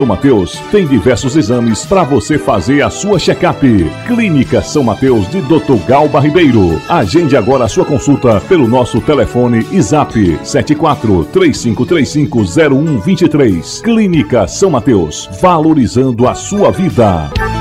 São Mateus tem diversos exames para você fazer a sua check-up. Clínica São Mateus de Dr. Galba Ribeiro. Agende agora a sua consulta pelo nosso telefone e zap 74-3535-0123. Clínica São Mateus, valorizando a sua vida.